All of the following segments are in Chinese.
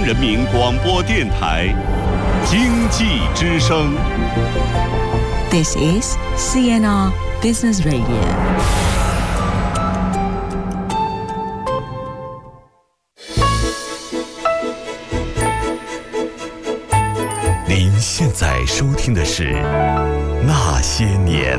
人民广播电台经济之声。 This is CNR Business Radio。 您现在收听的是《那些年》。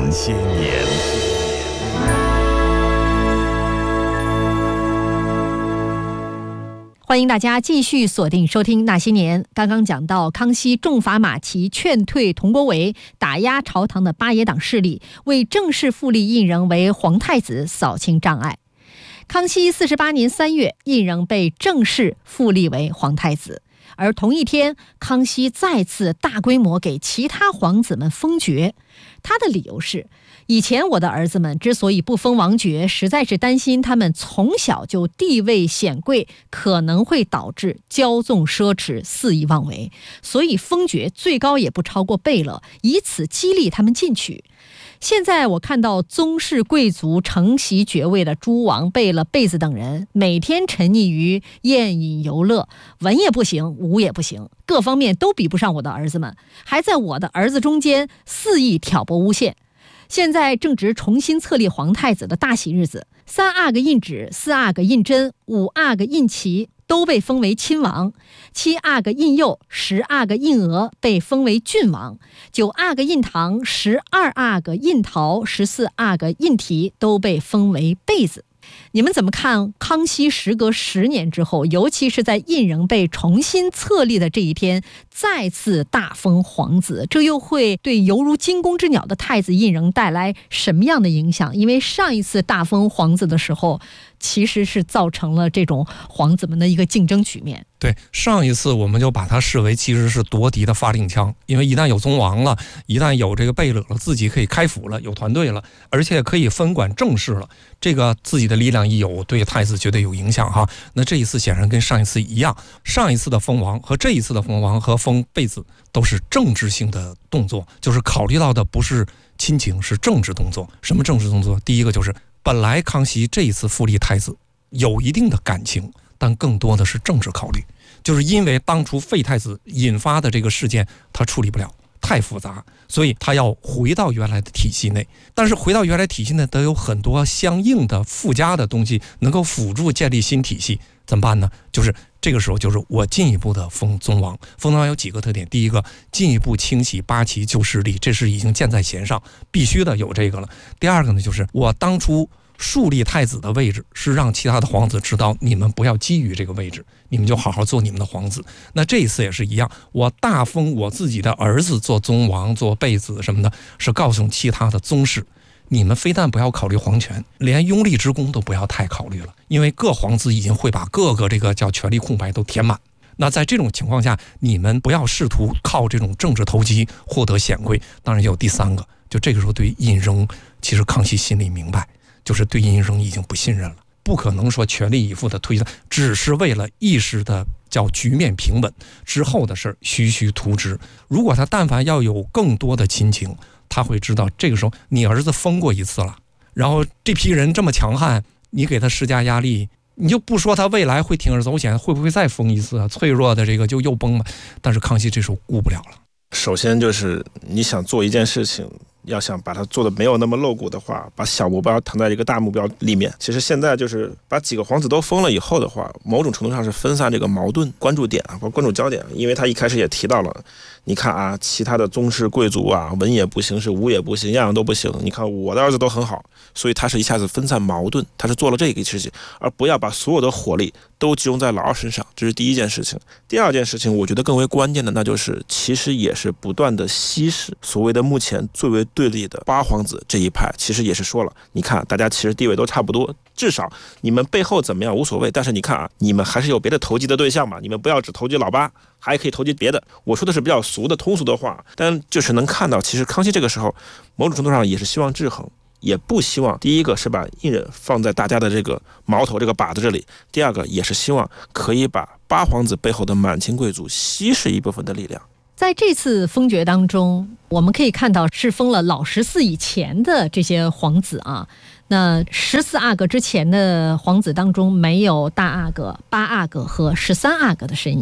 欢迎大家继续锁定收听《那些年》。刚刚讲到康熙重罚马齐，劝退佟国维，打压朝堂的八爷党势力，为正式复立胤禛为皇太子扫清障碍。康熙48年3月，胤禛被正式复立为皇太子。而同一天，康熙再次大规模给其他皇子们封爵。他的理由是，以前我的儿子们之所以不封王爵，实在是担心他们从小就地位显贵，可能会导致骄纵奢侈、肆意妄为，所以封爵最高也不超过贝勒，以此激励他们进取。现在我看到宗室贵族承袭爵位的诸王、贝勒、贝子等人，每天沉溺于宴饮游乐，文也不行，武也不行，各方面都比不上我的儿子们，还在我的儿子中间肆意挑拨诬陷。现在正值重新册立皇太子的大喜日子，3阿哥胤祉、4阿哥胤禛、5阿哥胤齐都被封为亲王，7阿哥胤佑、10阿哥胤娥被封为郡王，9阿哥胤堂、12阿哥胤陶、14阿哥胤禔都被封为贝子。你们怎么看康熙时隔10年之后，尤其是在胤禛被重新册立的这一天，再次大封皇子，这又会对犹如惊弓之鸟的太子胤禛带来什么样的影响？因为上一次大封皇子的时候，其实是造成了这种皇子们的一个竞争局面。 对，上一次我们就把它视为其实是夺嫡的发令枪，因为一旦有宗王了，一旦有这个贝勒了，自己可以开府了，有团队了，而且可以分管政事了，这个自己的力量一有，对太子绝对有影响哈。那这一次显然跟上一次一样，上一次的封王和这一次的封王和封贝子都是政治性的动作，就是考虑到的不是亲情，是政治动作。什么政治动作？第一个就是本来康熙这一次复立太子有一定的感情，但更多的是政治考虑，就是因为当初废太子引发的这个事件他处理不了，太复杂，所以他要回到原来的体系内。但是回到原来体系内得有很多相应的附加的东西能够辅助建立新体系，怎么办呢？就是这个时候就是我进一步的封宗王。封宗王有几个特点，第一个，进一步清洗八旗旧势力，这是已经箭在弦上，必须的有这个了。第二个呢，就是我当初树立太子的位置是让其他的皇子知道，你们不要觊觎这个位置，你们就好好做你们的皇子。那这一次也是一样，我大封我自己的儿子做宗王、做贝子什么的，是告诉其他的宗室，你们非但不要考虑皇权，连拥立之功都不要太考虑了，因为各皇子已经会把各个这个叫权力空白都填满。那在这种情况下，你们不要试图靠这种政治投机获得显贵。当然也有第三个，就这个时候对胤禛，其实康熙心里明白，就是对胤禛已经不信任了，不可能说全力以赴的推他，只是为了一时的叫局面平稳，之后的事儿徐徐图之。如果他但凡要有更多的亲情，他会知道这个时候你儿子封过一次了，然后这批人这么强悍，你给他施加压力，你就不说他未来会铤而走险，会不会再封一次啊？脆弱的这个就又崩了。但是康熙这时候顾不了了。 首先就是你想做一件事情，要想把它做的没有那么露骨的话，把小目标藏在一个大目标里面。其实现在就是把几个皇子都封了以后的话，某种程度上是分散这个矛盾关注点或关注焦点。因为他一开始也提到了，你看啊，其他的宗室贵族啊，文也不行，是武也不行，样样都不行。你看我的儿子都很好，所以他是一下子分散矛盾，他是做了这个事情，而不要把所有的火力都集中在老二身上。这是第一件事情。第二件事情，我觉得更为关键的，那就是其实也是不断的稀释所谓的目前最为对立的八皇子这一派。其实也是说了，你看大家其实地位都差不多，至少你们背后怎么样无所谓，但是你看啊，你们还是有别的投机的对象嘛，你们不要只投机老八，还可以投机别的。我说的是比较俗的通俗的话，但就是能看到，其实康熙这个时候某种程度上也是希望制衡，也不希望第一个是把胤禛放在大家的这个矛头这个靶子这里，第二个也是希望可以把八皇子背后的满清贵族稀释一部分的力量。 在这次封爵当中，我们可以看到是封了老14以前的这些皇子啊。那14阿哥之前的皇子当中没有大阿哥、8阿哥和13阿哥的身影。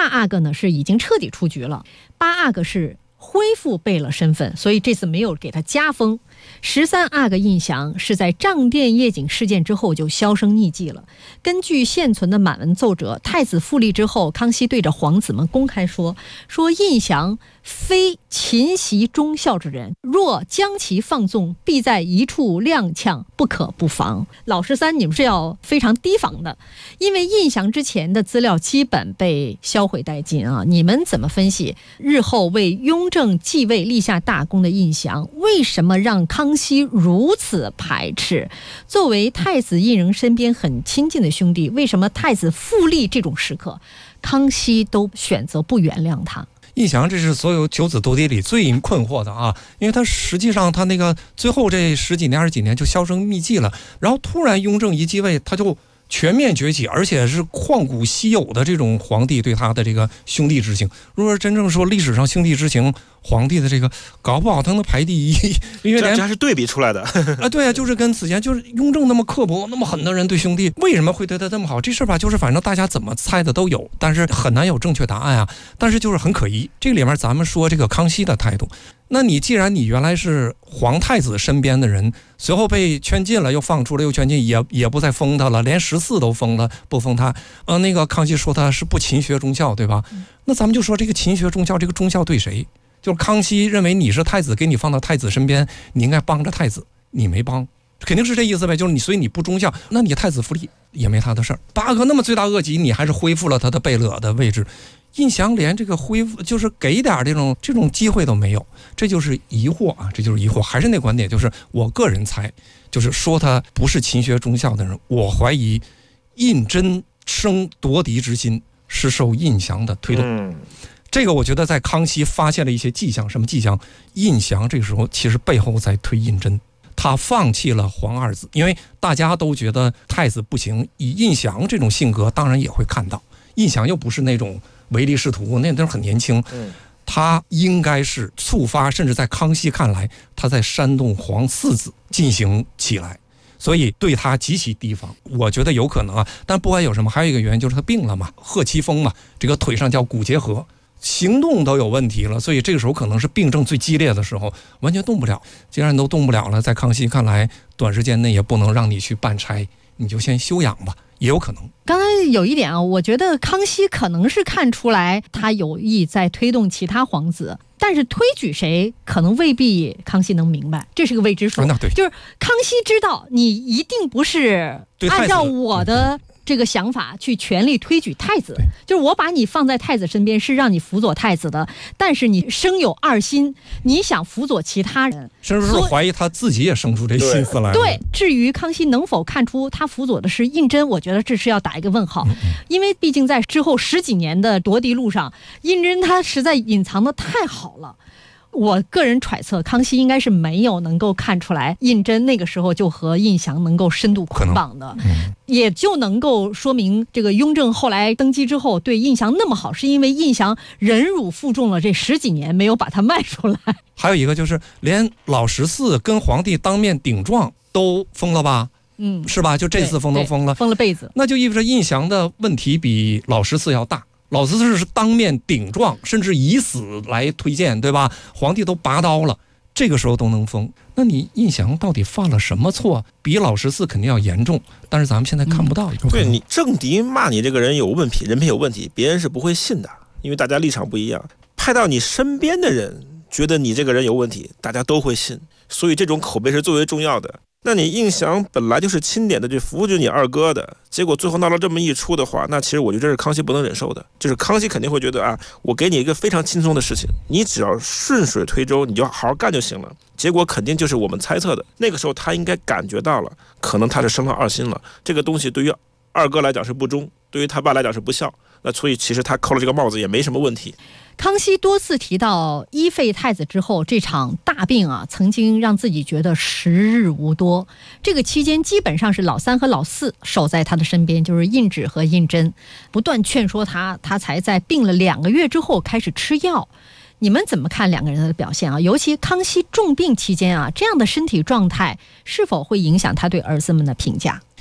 大阿哥呢是已经彻底出局了，八阿哥是恢复贝勒身份，所以这次没有给他加封。13阿哥胤祥是在帐殿夜景事件之后就销声匿迹了。根据现存的满文奏折，太子复立之后，康熙对着皇子们公开说胤祥非勤习忠孝之人，若将其放纵，必在一处踉跄，不可不防。老13你们是要非常提防的，因为胤祥之前的资料基本被销毁殆尽啊。你们怎么分析日后为雍正继位立下大功的胤祥，为什么让康熙如此排斥？作为太子胤禛身边很亲近的兄弟，为什么太子复立这种时刻，康熙都选择不原谅他？ 胤祥这是所有九子夺嫡里最困惑的啊，因为他实际上他那个最后这10几年20几年就销声匿迹了，然后突然雍正一继位，他就全面崛起，而且是旷古稀有的这种皇帝对他的这个兄弟之情。如果真正说历史上兄弟之情，皇帝的这个搞不好他能排第一，因为这还是对比出来的啊，对啊，就是跟此前就是雍正那么刻薄那么狠的人对兄弟，为什么会对他这么好？这事吧，就是反正大家怎么猜的都有，但是很难有正确答案啊。但是就是很可疑。这个里面咱们说这个康熙的态度，那你既然你原来是皇太子身边的人，随后被圈禁了，又放出了，又圈禁，也不再封他了，连14都封了，不封他。那个康熙说他是不勤学忠孝，对吧？那咱们就说这个勤学忠孝，这个忠孝对谁？就是康熙认为你是太子，给你放到太子身边，你应该帮着太子，你没帮，肯定是这意思呗。就是你，所以你不忠孝，那你太子复立也没他的事儿。八哥那么罪大恶极，你还是恢复了他的贝勒的位置。胤祥连这个恢复，就是给点这种机会都没有，这就是疑惑啊，这就是疑惑。还是那观点，就是我个人猜，就是说他不是勤学忠孝的人，我怀疑胤禛生夺嫡之心是受胤祥的推动。这个我觉得在康熙发现了一些迹象，什么迹象？胤祥这个时候其实背后在推胤禛，他放弃了皇二子，因为大家都觉得太子不行，以胤祥这种性格，当然也会看到，胤祥又不是那种唯利是图，那都是很年轻，他应该是触发，甚至在康熙看来，他在煽动皇四子进行起来，所以对他极其提防。我觉得有可能啊，但不管有什么，还有一个原因就是他病了嘛，贺七风嘛，这个腿上叫骨结核，行动都有问题了，所以这个时候可能是病症最激烈的时候，完全动不了。既然都动不了了，在康熙看来，短时间内也不能让你去办差，你就先休养吧，也有可能。 刚才有一点啊，我觉得康熙可能是看出来他有意在推动其他皇子，但是推举谁可能未必康熙能明白，这是个未知数。就是康熙知道你一定不是按照我的这个想法去全力推举太子，就是我把你放在太子身边是让你辅佐太子的，但是你生有二心，你想辅佐其他人， 甚至是怀疑他自己也生出这心思来。 对，至于康熙能否看出他辅佐的是胤禛，我觉得这是要打一个问号，因为毕竟在之后10几年的夺嫡路上，胤禛他实在隐藏的太好了。我个人揣测，康熙应该是没有能够看出来胤禛那个时候就和胤祥能够深度捆绑的，也就能够说明这个雍正后来登基之后对胤祥那么好，是因为胤祥忍辱负重了这10几年，没有把他卖出来。 还有一个就是连老14跟皇帝当面顶撞都封了吧？是吧？就这次封都封了， 封了被子， 那就意味着胤祥的问题比老14要大。老14是当面顶撞，甚至以死来推荐，对吧？皇帝都拔刀了，这个时候都能封，那你胤祥到底犯了什么错？比老14肯定要严重，但是咱们现在看不到。 对，你政敌骂你这个人有问题，人品有问题，别人是不会信的，因为大家立场不一样。派到你身边的人觉得你这个人有问题，大家都会信，所以这种口碑是最为重要的。那你胤祥本来就是钦点的去扶植你二哥的，结果最后闹了这么一出的话，那其实我觉得这是康熙不能忍受的。就是康熙肯定会觉得啊，我给你一个非常轻松的事情，你只要顺水推舟，你就好好干就行了。结果肯定就是我们猜测的，那个时候他应该感觉到了，可能他是生了二心了。这个东西对于二哥来讲是不忠，对于他爸来讲是不孝，那所以其实他扣了这个帽子也没什么问题。 康熙多次提到一废太子之后，这场大病啊，曾经让自己觉得时日无多。这个期间基本上是老3和老4守在他的身边，就是胤祉和胤禛，不断劝说他，他才在病了2个月之后开始吃药。你们怎么看两个人的表现啊？尤其康熙重病期间啊，这样的身体状态是否会影响他对儿子们的评价？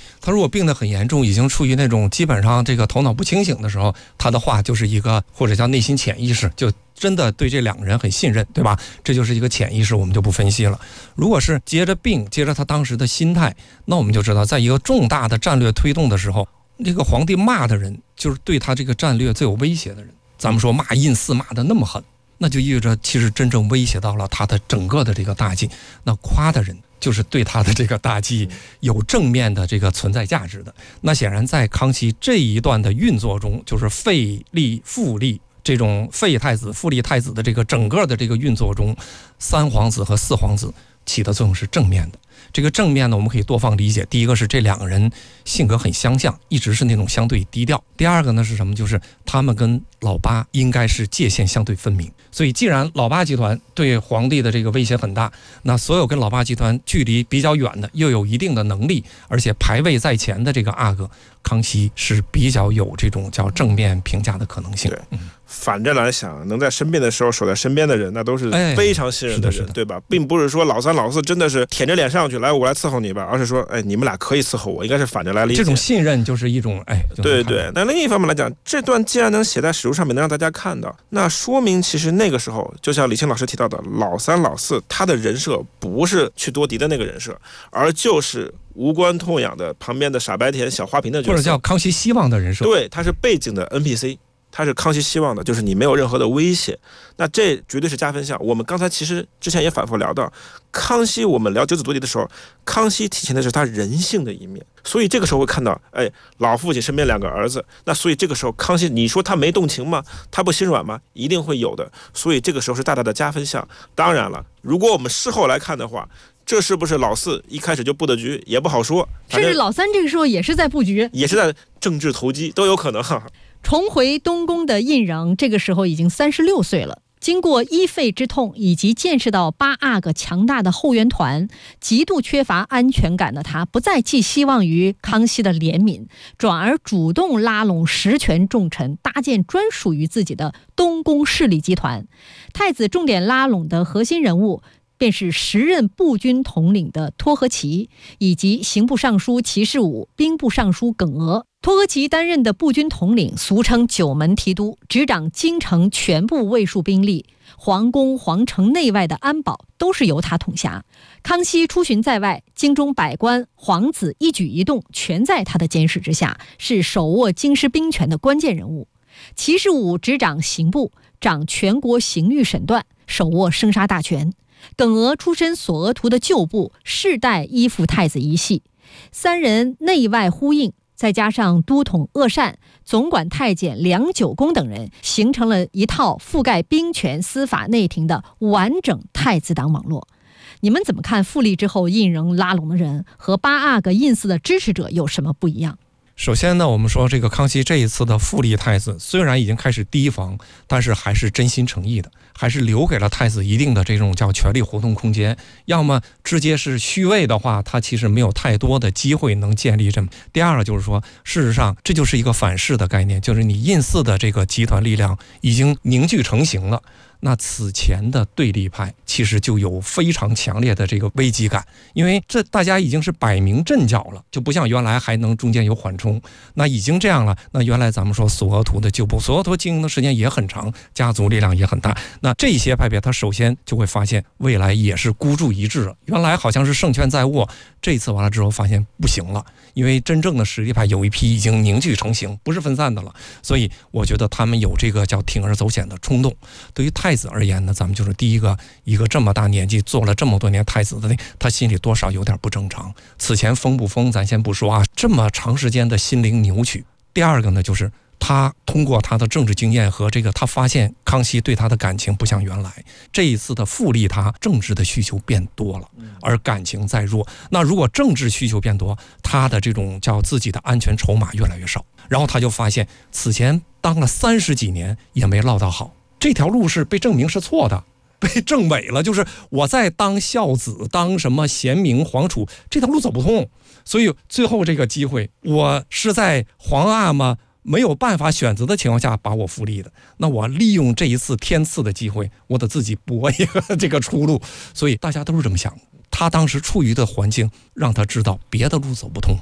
他如果病得很严重，已经处于那种基本上这个头脑不清醒的时候，他的话就是一个或者叫内心潜意识，就真的对这两个人很信任，对吧？这就是一个潜意识，我们就不分析了。如果是接着病，接着他当时的心态，那我们就知道，在一个重大的战略推动的时候，这个皇帝骂的人就是对他这个战略最有威胁的人。咱们说骂印寺骂的那么狠，那就意味着其实真正威胁到了他的整个的这个大计。那夸的人就是对他的这个大计有正面的这个存在价值的。那显然在康熙这一段的运作中，就是废立复立这种废太子复立太子的这个整个的这个运作中，三皇子和四皇子起的作用是正面的。这个正面呢，我们可以多方理解。第一个是这两个人性格很相像，一直是那种相对低调。第二个呢是什么？就是他们跟老八应该是界限相对分明。所以既然老八集团对皇帝的这个威胁很大，那所有跟老八集团距离比较远的，又有一定的能力，而且排位在前的这个阿哥，康熙是比较有这种叫正面评价的可能性。 对，反着来想，能在生病的时候守在身边的人，那都是非常信任的人，对吧？并不是说老三老四真的是舔着脸上去，来我来伺候你吧，而是说，你们俩可以伺候我，应该是反着来理解。 这种信任就是一种对对。但另一方面来讲，这段既然能写在史书上面，能让大家看到，那说明其实那个时候，就像李清老师提到的，老三老四他的人设不是去多迪的那个人设，而就是无关痛痒的旁边的傻白甜小花瓶的角色， 或者叫康熙希望的人设。 对，他是背景的 NPC。他是康熙希望的，就是你没有任何的威胁，那这绝对是加分项。我们刚才其实之前也反复聊到，康熙我们聊九子夺嫡的时候，康熙体现的是他人性的一面，所以这个时候会看到，老父亲身边两个儿子，那所以这个时候康熙，你说他没动情吗？他不心软吗？一定会有的，所以这个时候是大大的加分项。当然了，如果我们事后来看的话，这是不是老四一开始就布的局也不好说， 甚至老三这个时候也是在布局， 也是在政治投机，都有可能。 重回东宫的胤禛这个时候已经36岁了，经过一废之痛以及见识到八阿哥强大的后援团，极度缺乏安全感的他，不再寄希望于康熙的怜悯，转而主动拉拢实权重臣，搭建专属于自己的东宫势力集团。太子重点拉拢的核心人物便是时任步军统领的托和奇，以及刑部尚书齐士武、兵部尚书耿娥。托和奇担任的步军统领，俗称九门提督，执掌京城全部卫戍兵力，皇宫、皇城内外的安保都是由他统辖。康熙出巡在外，京中百官、皇子一举一动全在他的监视之下，是手握京师兵权的关键人物。齐士武执掌刑部，掌全国刑狱审断，手握生杀大权。耿娥出身索额图的旧部，世代依附太子一系，三人内外呼应，再加上都统鄂善、总管太监梁九公等人，形成了一套覆盖兵权、司法、内廷的完整太子党网络。你们怎么看复立之后胤禛拉拢的人和八阿哥胤祀的支持者有什么不一样？ 首先呢，我们说这个康熙这一次的复立太子，虽然已经开始提防，但是还是真心诚意的，还是留给了太子一定的这种叫权力活动空间。要么直接是虚位的话，他其实没有太多的机会能建立这么。第二个就是说，事实上这就是一个反噬的概念，就是你胤祀的这个集团力量已经凝聚成型了。那此前的对立派其实就有非常强烈的这个危机感，因为这大家已经是摆明阵脚了，就不像原来还能中间有缓冲。那已经这样了，那原来咱们说索额图的旧部，索额图经营的时间也很长，家族力量也很大，那这些派别他首先就会发现未来也是孤注一掷了。原来好像是胜券在握，这次完了之后发现不行了，因为真正的实力派有一批已经凝聚成型，不是分散的了，所以我觉得他们有这个叫铤而走险的冲动。对于太子而言呢，咱们就是第一个，一个这么大年纪做了这么多年太子的，他心里多少有点不正常。此前疯不疯咱先不说啊，这么长时间的心灵扭曲。第二个呢，就是他通过他的政治经验和这个，他发现康熙对他的感情不像原来，这一次的复立他政治的需求变多了，而感情在弱。那如果政治需求变多，他的这种叫自己的安全筹码越来越少，然后他就发现此前当了30几年也没落到好，这条路是被证明是错的，被证伪了，就是我在当孝子，当什么贤明皇储，这条路走不通。所以最后这个机会，我是在皇阿玛没有办法选择的情况下把我复立的，那我利用这一次天赐的机会，我得自己搏一个这个出路。所以大家都是这么想，他当时处于的环境让他知道别的路走不通，